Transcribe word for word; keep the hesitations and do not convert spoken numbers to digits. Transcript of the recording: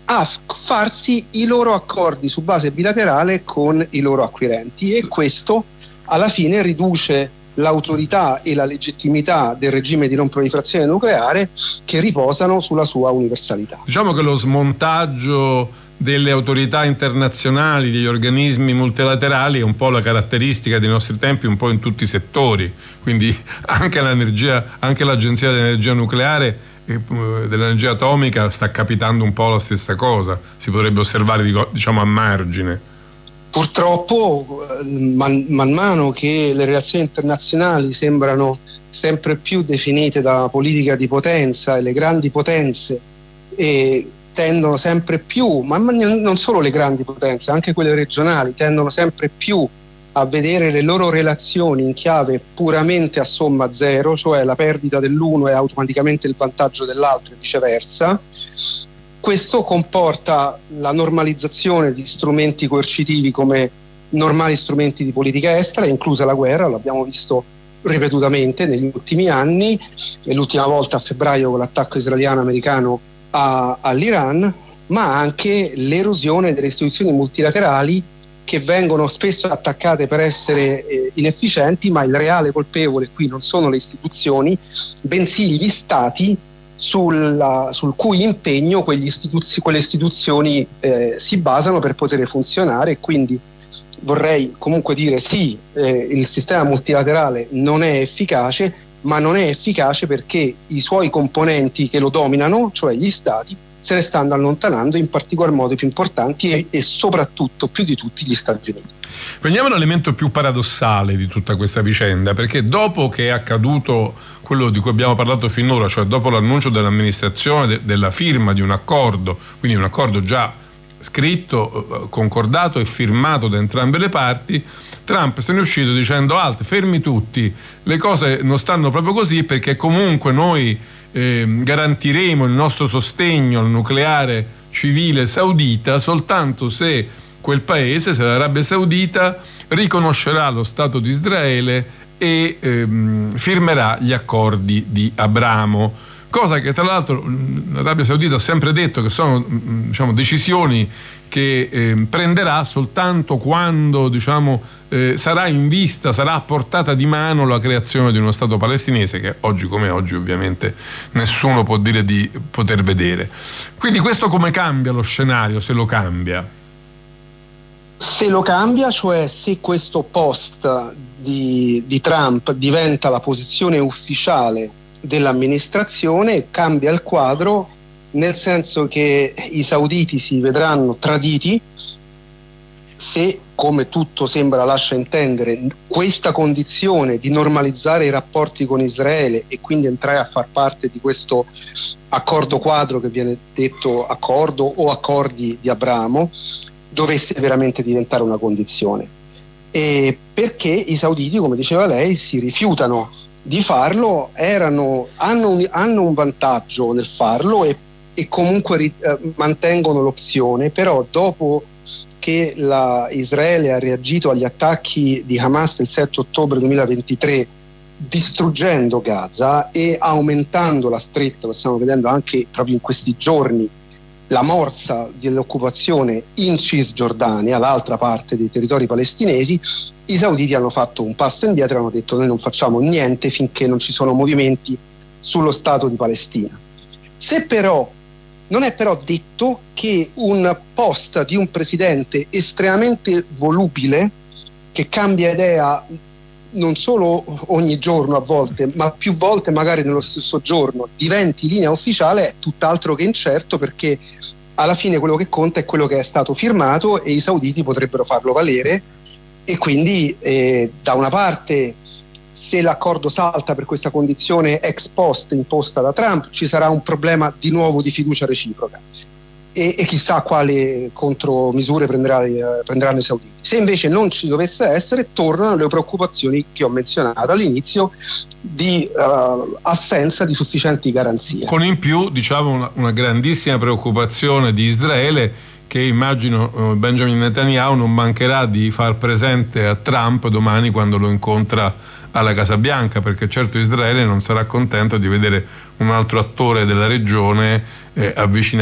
a farsi i loro accordi su base bilaterale con i loro acquirenti, e questo alla fine riduce l'autorità e la legittimità del regime di non proliferazione nucleare, che riposano sulla sua universalità. Diciamo che lo smontaggio delle autorità internazionali, degli organismi multilaterali, è un po' la caratteristica dei nostri tempi, un po' in tutti i settori, quindi anche l'energia, anche l'Agenzia dell'Energia Nucleare, eh, dell'energia atomica, sta capitando un po' la stessa cosa, si potrebbe osservare, diciamo, a margine. Purtroppo man, man mano che le relazioni internazionali sembrano sempre più definite da politica di potenza, e le grandi potenze e tendono sempre più, ma non solo le grandi potenze, anche quelle regionali, tendono sempre più a vedere le loro relazioni in chiave puramente a somma zero, cioè la perdita dell'uno è automaticamente il vantaggio dell'altro e viceversa. Questo comporta la normalizzazione di strumenti coercitivi come normali strumenti di politica estera, inclusa la guerra, l'abbiamo visto ripetutamente negli ultimi anni, e l'ultima volta a febbraio con l'attacco israeliano-americano a, all'Iran, ma anche l'erosione delle istituzioni multilaterali, che vengono spesso attaccate per essere eh, inefficienti, ma il reale colpevole qui non sono le istituzioni, bensì gli stati Sulla, sul cui impegno quegli istituzi, quelle istituzioni eh, si basano per poter funzionare. Quindi vorrei comunque dire sì, eh, il sistema multilaterale non è efficace, ma non è efficace perché i suoi componenti che lo dominano, cioè gli stati, se ne stanno allontanando, in particolar modo i più importanti e, e soprattutto più di tutti gli Stati Uniti. Veniamo all'elemento più paradossale di tutta questa vicenda, perché dopo che è accaduto quello di cui abbiamo parlato finora, cioè dopo l'annuncio dell'amministrazione de- della firma di un accordo, quindi un accordo già scritto, concordato e firmato da entrambe le parti, Trump se ne è uscito dicendo: alt, fermi tutti, le cose non stanno proprio così, perché comunque noi eh, garantiremo il nostro sostegno al nucleare civile saudita soltanto se quel paese, se l'Arabia Saudita, riconoscerà lo Stato di Israele e ehm, firmerà gli accordi di Abramo, cosa che tra l'altro l'Arabia Saudita ha sempre detto che sono, diciamo, decisioni che eh, prenderà soltanto quando, diciamo, eh, sarà in vista, sarà a portata di mano la creazione di uno Stato palestinese, che oggi come oggi ovviamente nessuno può dire di poter vedere. Quindi questo come cambia lo scenario, se lo cambia? Se lo cambia, cioè se questo post di, di Trump diventa la posizione ufficiale dell'amministrazione, cambia il quadro, nel senso che i sauditi si vedranno traditi se, come tutto sembra lascia intendere, questa condizione di normalizzare i rapporti con Israele e quindi entrare a far parte di questo accordo quadro, che viene detto accordo o accordi di Abramo, dovesse veramente diventare una condizione, e perché i sauditi, come diceva lei, si rifiutano di farlo, erano, hanno, un, hanno un vantaggio nel farlo e, e comunque eh, mantengono l'opzione, però dopo che la Israele ha reagito agli attacchi di Hamas del sette ottobre duemilaventitré, distruggendo Gaza e aumentando la stretta, lo stiamo vedendo anche proprio in questi giorni, la morsa dell'occupazione in Cisgiordania, l'altra parte dei territori palestinesi, i sauditi hanno fatto un passo indietro e hanno detto: noi non facciamo niente finché non ci sono movimenti sullo Stato di Palestina. Se però non è però detto che un post di un presidente estremamente volubile, che cambia idea non solo ogni giorno a volte, ma più volte magari nello stesso giorno, diventi linea ufficiale, è tutt'altro che incerto, perché alla fine quello che conta è quello che è stato firmato e i sauditi potrebbero farlo valere. E quindi eh, da una parte, se l'accordo salta per questa condizione ex post imposta da Trump, ci sarà un problema di nuovo di fiducia reciproca e, e chissà quali contromisure prenderà, eh, prenderanno i sauditi. Se invece non ci dovesse essere, tornano le preoccupazioni che ho menzionato all'inizio di uh, assenza di sufficienti garanzie. Con in più, diciamo, una, una grandissima preoccupazione di Israele, che immagino uh, Benjamin Netanyahu non mancherà di far presente a Trump domani quando lo incontra alla Casa Bianca, perché certo Israele non sarà contento di vedere un altro attore della regione eh, avvicinarsi